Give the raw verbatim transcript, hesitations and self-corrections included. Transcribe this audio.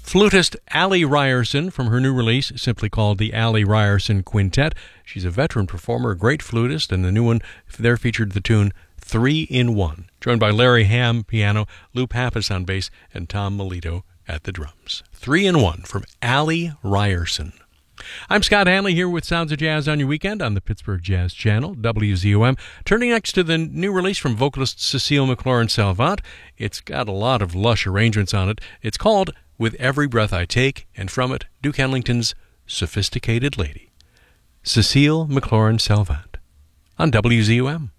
Flutist Allie Ryerson from her new release, simply called the Allie Ryerson Quintet. She's a veteran performer, a great flutist, and the new one there featured the tune Three in One, joined by Larry Ham piano, Lou Pappas on bass, and Tom Melito at the drums. Three in One from Allie Ryerson. I'm Scott Hanley here with Sounds of Jazz on your weekend on the Pittsburgh Jazz Channel, W Z O M. Turning next to the new release from vocalist Cecile McLorin-Salvant. It's got a lot of lush arrangements on it. It's called With Every Breath I Take, and from it, Duke Ellington's Sophisticated Lady. Cecile McLorin-Salvant on W Z O M.